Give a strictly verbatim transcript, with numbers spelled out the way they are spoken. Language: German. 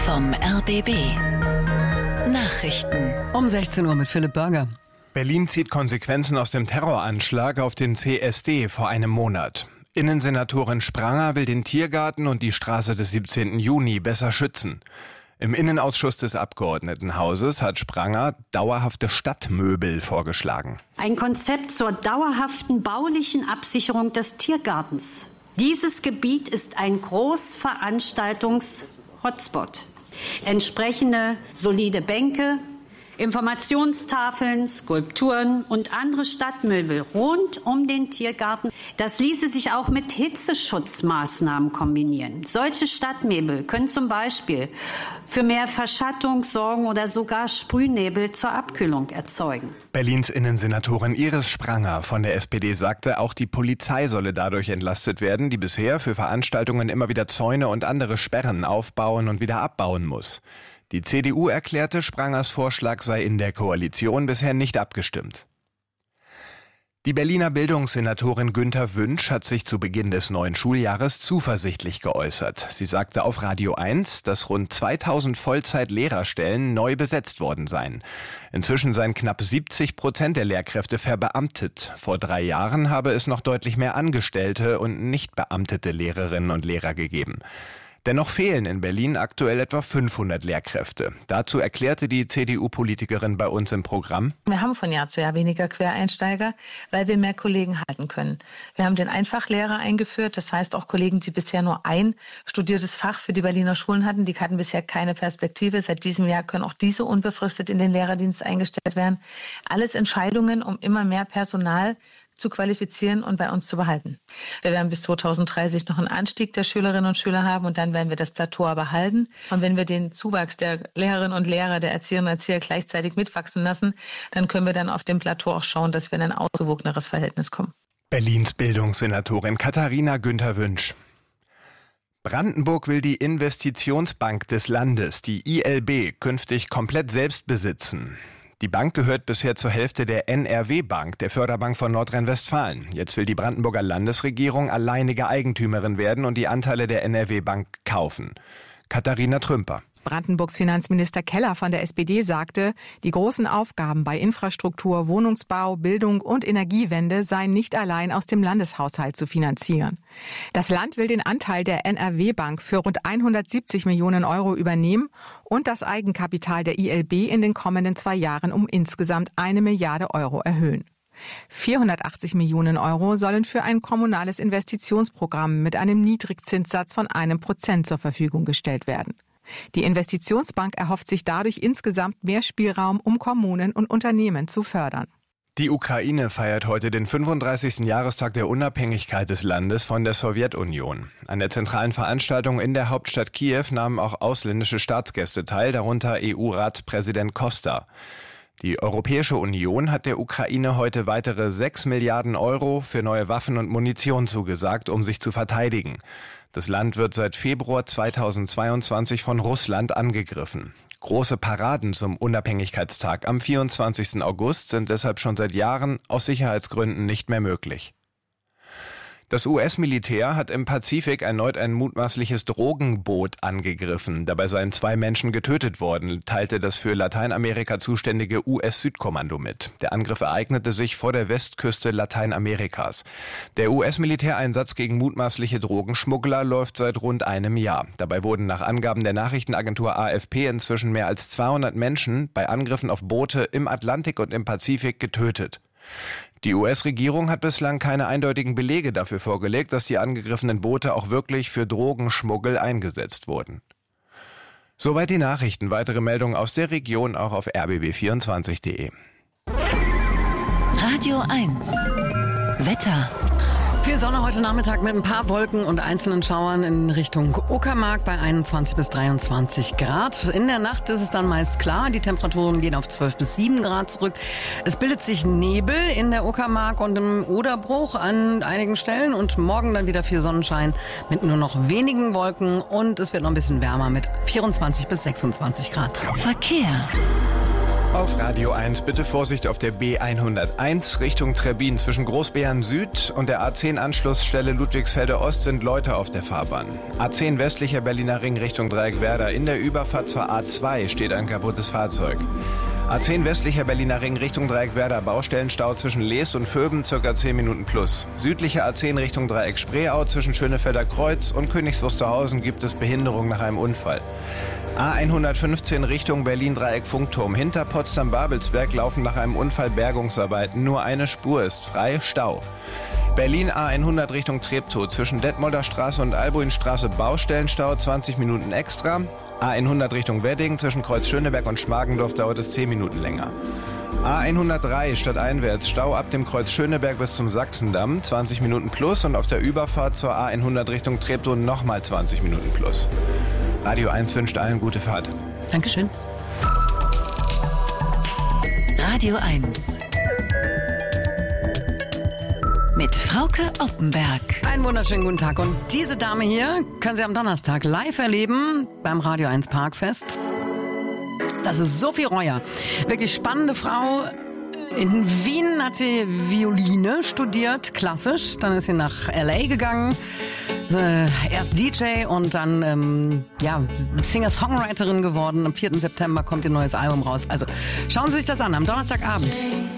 vom R B B. Nachrichten. Um sechzehn Uhr mit Philipp Burger. Berlin zieht Konsequenzen aus dem Terroranschlag auf den C S D vor einem Monat. Innensenatorin Spranger will den Tiergarten und die Straße des siebzehnten Juni besser schützen. Im Innenausschuss des Abgeordnetenhauses hat Spranger dauerhafte Stadtmöbel vorgeschlagen. Ein Konzept zur dauerhaften baulichen Absicherung des Tiergartens. Dieses Gebiet ist ein Großveranstaltungs-Hotspot. Entsprechende solide Bänke, Informationstafeln, Skulpturen und andere Stadtmöbel rund um den Tiergarten. Das ließe sich auch mit Hitzeschutzmaßnahmen kombinieren. Solche Stadtmöbel können zum Beispiel für mehr Verschattung sorgen oder sogar Sprühnebel zur Abkühlung erzeugen. Berlins Innensenatorin Iris Spranger von der S P D sagte, auch die Polizei solle dadurch entlastet werden, die bisher für Veranstaltungen immer wieder Zäune und andere Sperren aufbauen und wieder abbauen muss. Die C D U erklärte, Sprangers Vorschlag sei in der Koalition bisher nicht abgestimmt. Die Berliner Bildungssenatorin Günther Wünsch hat sich zu Beginn des neuen Schuljahres zuversichtlich geäußert. Sie sagte auf Radio eins, dass rund zweitausend Vollzeit-Lehrerstellen neu besetzt worden seien. Inzwischen seien knapp siebzig Prozent der Lehrkräfte verbeamtet. Vor drei Jahren habe es noch deutlich mehr angestellte und nicht beamtete Lehrerinnen und Lehrer gegeben. Dennoch fehlen in Berlin aktuell etwa fünfhundert Lehrkräfte. Dazu erklärte die C D U-Politikerin bei uns im Programm: Wir haben von Jahr zu Jahr weniger Quereinsteiger, weil wir mehr Kollegen halten können. Wir haben den Einfachlehrer eingeführt, das heißt auch Kollegen, die bisher nur ein studiertes Fach für die Berliner Schulen hatten, die hatten bisher keine Perspektive. Seit diesem Jahr können auch diese unbefristet in den Lehrerdienst eingestellt werden. Alles Entscheidungen, um immer mehr Personal zu qualifizieren und bei uns zu behalten. Wir werden bis zweitausenddreißig noch einen Anstieg der Schülerinnen und Schüler haben und dann werden wir das Plateau aber halten. Und wenn wir den Zuwachs der Lehrerinnen und Lehrer, der Erzieherinnen und Erzieher gleichzeitig mitwachsen lassen, dann können wir dann auf dem Plateau auch schauen, dass wir in ein ausgewogeneres Verhältnis kommen. Berlins Bildungssenatorin Katharina Günther Wünsch. Brandenburg will die Investitionsbank des Landes, die I L B, künftig komplett selbst besitzen. Die Bank gehört bisher zur Hälfte der N R W-Bank, der Förderbank von Nordrhein-Westfalen. Jetzt will die Brandenburger Landesregierung alleinige Eigentümerin werden und die Anteile der N R W-Bank kaufen. Katharina Trümper. Brandenburgs Finanzminister Keller von der S P D sagte, die großen Aufgaben bei Infrastruktur, Wohnungsbau, Bildung und Energiewende seien nicht allein aus dem Landeshaushalt zu finanzieren. Das Land will den Anteil der N R W-Bank für rund hundertsiebzig Millionen Euro übernehmen und das Eigenkapital der I L B in den kommenden zwei Jahren um insgesamt eine Milliarde Euro erhöhen. vierhundertachtzig Millionen Euro sollen für ein kommunales Investitionsprogramm mit einem Niedrigzinssatz von einem Prozent zur Verfügung gestellt werden. Die Investitionsbank erhofft sich dadurch insgesamt mehr Spielraum, um Kommunen und Unternehmen zu fördern. Die Ukraine feiert heute den fünfunddreißigsten Jahrestag der Unabhängigkeit des Landes von der Sowjetunion. An der zentralen Veranstaltung in der Hauptstadt Kiew nahmen auch ausländische Staatsgäste teil, darunter E U-Ratspräsident Costa. Die Europäische Union hat der Ukraine heute weitere sechs Milliarden Euro für neue Waffen und Munition zugesagt, um sich zu verteidigen. Das Land wird seit Februar zweitausendzweiundzwanzig von Russland angegriffen. Große Paraden zum Unabhängigkeitstag am vierundzwanzigsten August sind deshalb schon seit Jahren aus Sicherheitsgründen nicht mehr möglich. Das U S-Militär hat im Pazifik erneut ein mutmaßliches Drogenboot angegriffen. Dabei seien zwei Menschen getötet worden, teilte das für Lateinamerika zuständige U S-Südkommando mit. Der Angriff ereignete sich vor der Westküste Lateinamerikas. Der U S-Militäreinsatz gegen mutmaßliche Drogenschmuggler läuft seit rund einem Jahr. Dabei wurden nach Angaben der Nachrichtenagentur A F P inzwischen mehr als zweihundert Menschen bei Angriffen auf Boote im Atlantik und im Pazifik getötet. Die U S-Regierung hat bislang keine eindeutigen Belege dafür vorgelegt, dass die angegriffenen Boote auch wirklich für Drogenschmuggel eingesetzt wurden. Soweit die Nachrichten. Weitere Meldungen aus der Region auch auf r b b vierundzwanzig punkt d e. Radio eins. Wetter. Viel Sonne heute Nachmittag mit ein paar Wolken und einzelnen Schauern in Richtung Uckermark bei einundzwanzig bis dreiundzwanzig Grad. In der Nacht ist es dann meist klar. Die Temperaturen gehen auf zwölf bis sieben Grad zurück. Es bildet sich Nebel in der Uckermark und im Oderbruch an einigen Stellen. Und morgen dann wieder viel Sonnenschein mit nur noch wenigen Wolken. Und es wird noch ein bisschen wärmer mit vierundzwanzig bis sechsundzwanzig Grad. Verkehr. Auf Radio eins bitte Vorsicht auf der B hunderteins Richtung Trebbin. Zwischen Großbeeren Süd und der A zehn Anschlussstelle Ludwigsfelde Ost sind Leute auf der Fahrbahn. A zehn westlicher Berliner Ring Richtung Dreieckwerder. In der Überfahrt zur A zwei steht ein kaputtes Fahrzeug. A zehn westlicher Berliner Ring Richtung Dreieckwerder. Baustellenstau zwischen Lees und Vöben, circa zehn Minuten plus. Südlicher A zehn Richtung Dreieck Spreeau zwischen Schönefelder Kreuz und Königs Wusterhausen gibt es Behinderung nach einem Unfall. A hundertfünfzehn Richtung Berlin-Dreieck-Funkturm. Hinter Potsdam-Babelsberg laufen nach einem Unfall Bergungsarbeiten. Nur eine Spur ist frei, Stau. Berlin A hundert Richtung Treptow. Zwischen Detmolder Straße und Albuinstraße Baustellenstau, zwanzig Minuten extra. A hundert Richtung Wedding. Zwischen Kreuz Schöneberg und Schmargendorf dauert es zehn Minuten länger. A hundertdrei stadteinwärts. Stau ab dem Kreuz Schöneberg bis zum Sachsendamm, zwanzig Minuten plus. Und auf der Überfahrt zur A hundert Richtung Treptow nochmal zwanzig Minuten plus. Radio eins wünscht allen gute Fahrt. Dankeschön. Radio eins. Mit Frauke Oppenberg. Einen wunderschönen guten Tag. Und diese Dame hier können Sie am Donnerstag live erleben beim Radio eins Parkfest. Das ist Sophie Reuer. Wirklich spannende Frau. In Wien hat sie Violine studiert, klassisch. Dann ist sie nach L A gegangen. Äh, erst D J und dann ähm, ja, Singer-Songwriterin geworden. Am vierten September kommt ihr neues Album raus. Also schauen Sie sich das an, am Donnerstagabend.